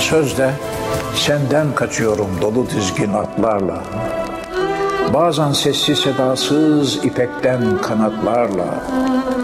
sözde senden kaçıyorum dolu dizgin atlarla. Bazen sessiz sedasız ipekten kanatlarla.